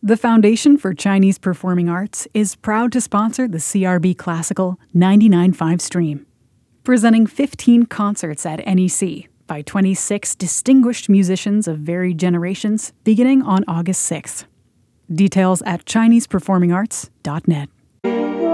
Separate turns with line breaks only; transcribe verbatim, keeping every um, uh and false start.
The Foundation for Chinese Performing Arts is proud to sponsor the C R B Classical ninety-nine point five stream, presenting fifteen concerts at N E C by twenty-six distinguished musicians of varied generations beginning on August sixth. Details at chinese performing arts dot net.